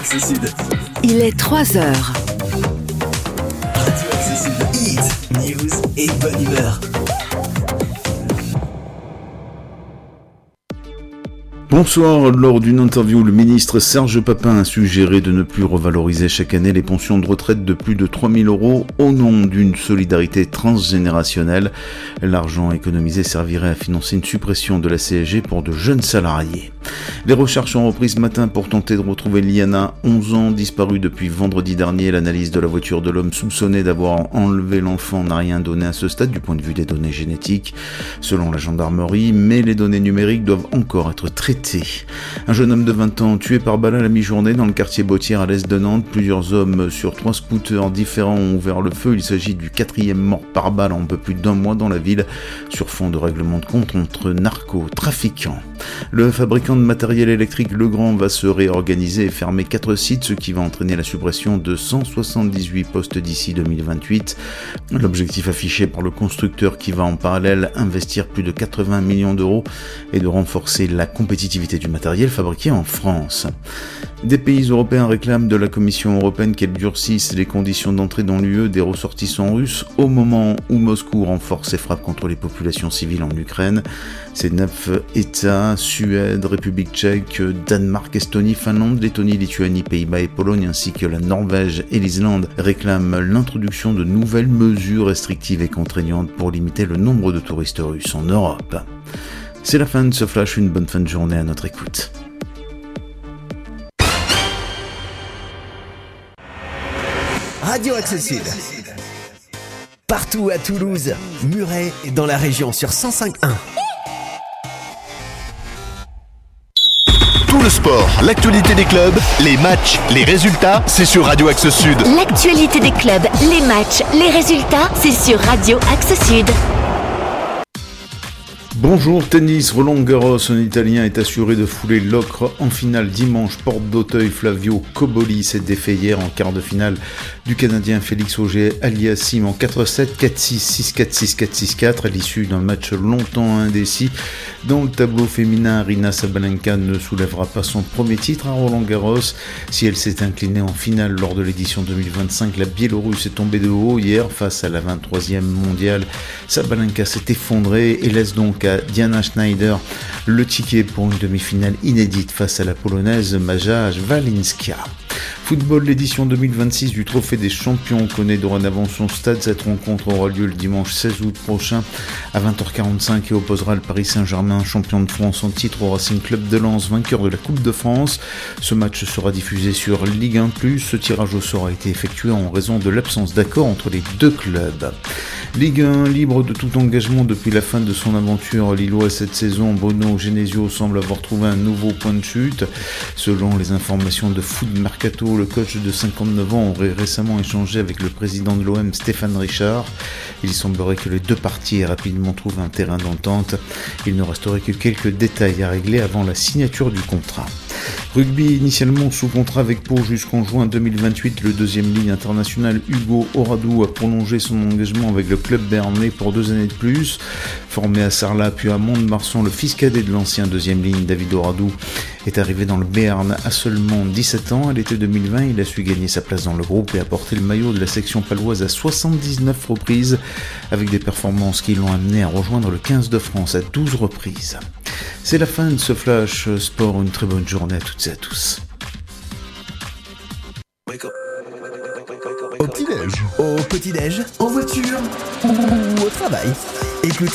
Axe Sud. Il est 3 heures. Radio Axe Sud. Hit, news et bonne humeur. Bonsoir. Lors d'une interview, le ministre Serge Papin a suggéré de ne plus revaloriser chaque année les pensions de retraite de plus de 3 000 € au nom d'une solidarité transgénérationnelle. L'argent économisé servirait à financer une suppression de la CSG pour de jeunes salariés. Les recherches ont repris ce matin pour tenter de retrouver Liana, 11 ans, disparue depuis vendredi dernier. L'analyse de la voiture de l'homme soupçonné d'avoir enlevé l'enfant n'a rien donné à ce stade du point de vue des données génétiques, selon la gendarmerie, mais les données numériques doivent encore être traitées. Un jeune homme de 20 ans tué par balle à la mi-journée dans le quartier Bautière à l'est de Nantes. Plusieurs hommes sur 3 scooters différents ont ouvert le feu. Il s'agit du 4e mort par balle en un peu plus d'1 mois dans la ville, sur fond de règlement de compte entre narcotrafiquants. Le fabricant de matériel électrique Legrand va se réorganiser et fermer 4 sites, ce qui va entraîner la suppression de 178 postes d'ici 2028. L'objectif affiché par le constructeur, qui va en parallèle investir plus de 80 millions d'euros, est de renforcer la compétitivité du matériel fabriqué en France. Des pays européens réclament de la Commission européenne qu'elle durcisse les conditions d'entrée dans l'UE des ressortissants russes au moment où Moscou renforce ses frappes contre les populations civiles en Ukraine. Ces 9 États, Suède, République tchèque, Danemark, Estonie, Finlande, Lettonie, Lituanie, Pays-Bas et Pologne, ainsi que la Norvège et l'Islande, réclament l'introduction de nouvelles mesures restrictives et contraignantes pour limiter le nombre de touristes russes en Europe. C'est la fin de ce flash, une bonne fin de journée à notre écoute. Radio Axe Sud. Partout à Toulouse, Muret et dans la région sur 105.1. Tout le sport, l'actualité des clubs, les matchs, les résultats, c'est sur Radio Axe Sud. L'actualité des clubs, les matchs, les résultats, c'est sur Radio Axe Sud. Bonjour, tennis. Roland Garros, un Italien, est assuré de fouler l'Ocre en finale dimanche. Porte d'Auteuil, Flavio Cobolli s'est défait hier en quart de finale du Canadien Félix Auger-Aliassime en 4-7, 4-6, 6-4, 6-4, 6-4 à l'issue d'un match longtemps indécis. Dans le tableau féminin, Aryna Sabalenka ne soulèvera pas son premier titre à Roland Garros. Si elle s'est inclinée en finale lors de l'édition 2025, la Biélorusse est tombée de haut hier face à la 23e mondiale. Sabalenka s'est effondrée et laisse donc à Diana Schneider le ticket pour une demi-finale inédite face à la Polonaise Maja Walinska. Football, l'édition 2026 du Trophée des Champions connaît dorénavant son stade. Cette rencontre aura lieu le dimanche 16 août prochain à 20h45 et opposera le Paris Saint-Germain, champion de France en titre, au Racing Club de Lens, vainqueur de la Coupe de France. Ce match sera diffusé sur Ligue 1+. Ce tirage au sort a été effectué en raison de l'absence d'accord entre les deux clubs. Ligue 1, libre de tout engagement depuis la fin de son aventure lilloise cette saison, Bruno Genesio semble avoir trouvé un nouveau point de chute. Selon les informations de Foot Mercato, le coach de 59 ans aurait récemment échangé avec le président de l'OM, Stéphane Richard. Il semblerait que les deux parties aient rapidement trouvé un terrain d'entente. Il ne resterait que quelques détails à régler avant la signature du contrat. Rugby, initialement sous contrat avec Pau jusqu'en juin 2028, le deuxième ligne international Hugo Oradou a prolongé son engagement avec le club béarnais pour 2 années de plus. Formé à Sarlat puis à Mont-de-Marsan, le fils cadet de l'ancien deuxième ligne David Oradou est arrivé dans le Béarn à seulement 17 ans. À l'été 2020, il a su gagner sa place dans le groupe et apporter le maillot de la section paloise à 79 reprises, avec des performances qui l'ont amené à rejoindre le 15 de France à 12 reprises. C'est la fin de ce flash sport, une très bonne journée à toutes et à tous. Au petit-déj, en voiture ou au travail. Écoute